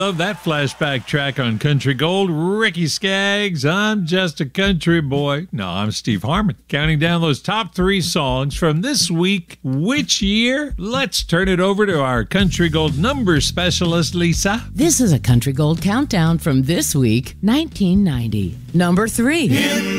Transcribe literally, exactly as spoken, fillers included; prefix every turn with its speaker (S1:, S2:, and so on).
S1: Love that flashback track on Country Gold. Ricky Skaggs, I'm Just a Country Boy. No, I'm Steve Harmon. Counting down those top three songs from this week. Which year? Let's turn it over to our Country Gold number specialist, Lisa.
S2: This is a Country Gold countdown from this week, nineteen ninety. Number three.
S3: In